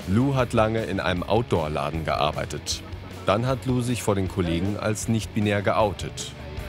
Lou hat lange in einem Outdoor-Laden gearbeitet. Dann hat Lou sich vor den Kollegen als nicht-binär geoutet.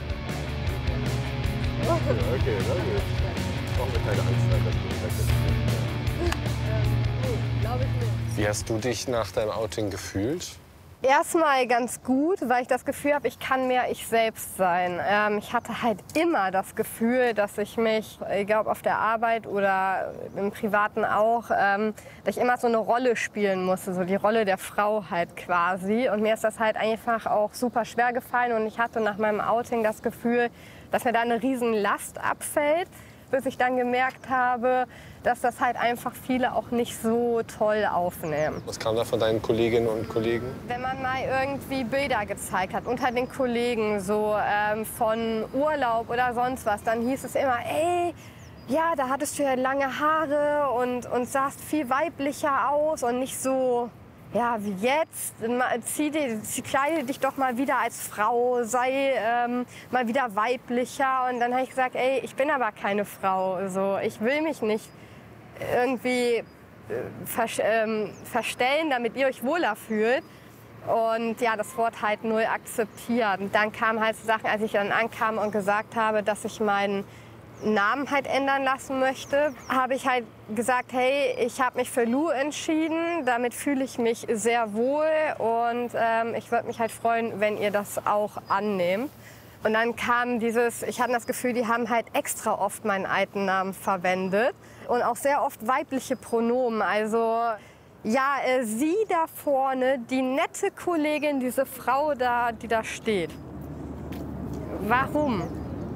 Okay, na gut. Brauchen wir keine Angst haben, dass du Glaube ich nicht. Wie hast du dich nach deinem Outing gefühlt? Erstmal ganz gut, weil ich das Gefühl habe, ich kann mehr ich selbst sein. Ich hatte halt immer das Gefühl, dass ich mich, egal ob auf der Arbeit oder im Privaten auch, dass ich immer so eine Rolle spielen musste, so die Rolle der Frau halt quasi. Und mir ist das halt einfach auch super schwer gefallen und ich hatte nach meinem Outing das Gefühl, dass mir da eine riesen Last abfällt, bis ich dann gemerkt habe, dass das halt einfach viele auch nicht so toll aufnehmen. Was kam da von deinen Kolleginnen und Kollegen? Wenn man mal irgendwie Bilder gezeigt hat unter den Kollegen, so von Urlaub oder sonst was, dann hieß es immer, ey, ja, da hattest du ja lange Haare und sahst viel weiblicher aus und nicht so, ja, wie jetzt. Kleide dich doch mal wieder als Frau, sei mal wieder weiblicher. Und dann habe ich gesagt, ey, ich bin aber keine Frau, so, ich will mich nicht irgendwie verstellen, damit ihr euch wohler fühlt. Und ja, das Wort halt null akzeptiert. Und dann kamen halt so Sachen, als ich dann ankam und gesagt habe, dass ich meinen Namen halt ändern lassen möchte, habe ich halt gesagt, hey, ich habe mich für Lou entschieden, damit fühle ich mich sehr wohl und ich würde mich halt freuen, wenn ihr das auch annehmt. Und dann kam ich hatte das Gefühl, die haben halt extra oft meinen alten Namen verwendet und auch sehr oft weibliche Pronomen. Also ja, sie da vorne, die nette Kollegin, diese Frau da, die da steht. Warum?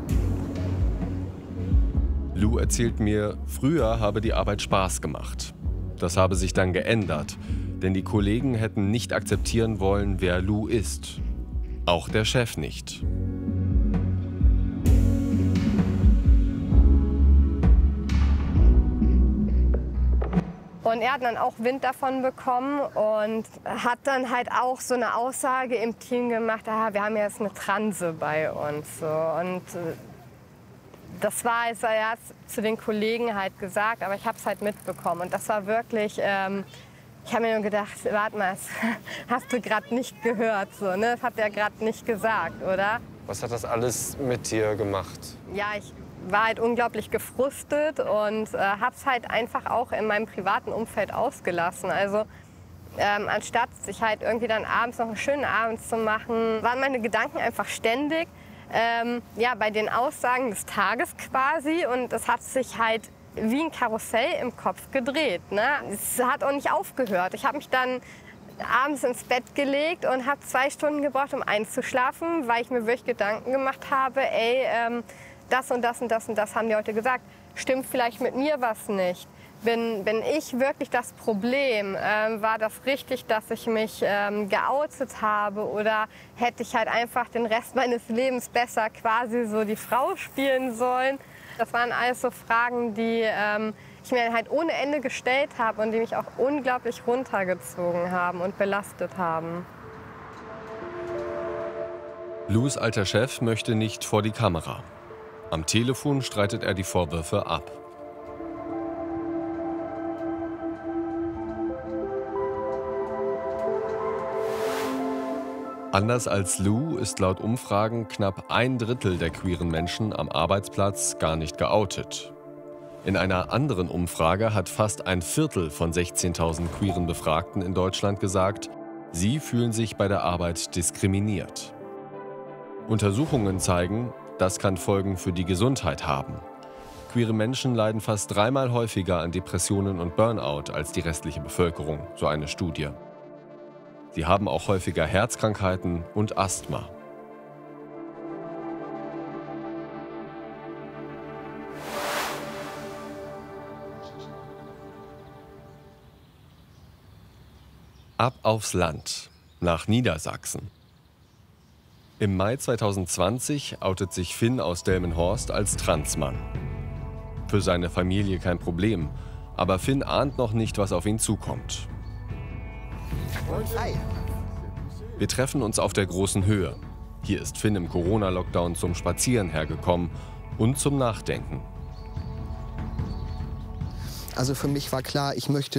Lou erzählt mir, früher habe die Arbeit Spaß gemacht. Das habe sich dann geändert, denn die Kollegen hätten nicht akzeptieren wollen, wer Lou ist. Auch der Chef nicht. Und er hat dann auch Wind davon bekommen und hat dann halt auch so eine Aussage im Team gemacht, wir haben jetzt eine Transe bei uns. So. Und das war, als er zu den Kollegen halt gesagt, aber ich habe es halt mitbekommen. Und das war wirklich, ich habe mir nur gedacht, warte mal, das hast du gerade nicht gehört. So, ne? Das hat er gerade nicht gesagt, oder? Was hat das alles mit dir gemacht? Ja, ich war halt unglaublich gefrustet und habe es halt einfach auch in meinem privaten Umfeld ausgelassen. Also anstatt sich halt irgendwie dann abends noch einen schönen Abend zu machen, waren meine Gedanken einfach ständig ja, bei den Aussagen des Tages quasi. Und das hat sich halt wie ein Karussell im Kopf gedreht. Ne? Es hat auch nicht aufgehört. Ich habe mich dann abends ins Bett gelegt und habe 2 Stunden gebraucht, um einzuschlafen, weil ich mir wirklich Gedanken gemacht habe, ey, das und das und das und das haben die heute gesagt. Stimmt vielleicht mit mir was nicht? Bin ich wirklich das Problem? War das richtig, dass ich mich geoutet habe? Oder hätte ich halt einfach den Rest meines Lebens besser quasi so die Frau spielen sollen? Das waren alles so Fragen, die ich mir halt ohne Ende gestellt habe und die mich auch unglaublich runtergezogen haben und belastet haben. Lous alter Chef möchte nicht vor die Kamera. Am Telefon streitet er die Vorwürfe ab. Anders als Lou ist laut Umfragen knapp 1/3 der queeren Menschen am Arbeitsplatz gar nicht geoutet. In einer anderen Umfrage hat fast 1/4 von 16.000 queeren Befragten in Deutschland gesagt, sie fühlen sich bei der Arbeit diskriminiert. Untersuchungen zeigen, das kann Folgen für die Gesundheit haben. Queere Menschen leiden fast 3-mal häufiger an Depressionen und Burnout als die restliche Bevölkerung, so eine Studie. Sie haben auch häufiger Herzkrankheiten und Asthma. Ab aufs Land, nach Niedersachsen. Im Mai 2020 outet sich Finn aus Delmenhorst als Transmann. Für seine Familie kein Problem, aber Finn ahnt noch nicht, was auf ihn zukommt. Wir treffen uns auf der großen Höhe. Hier ist Finn im Corona-Lockdown zum Spazieren hergekommen und zum Nachdenken. Also für mich war klar, ich möchte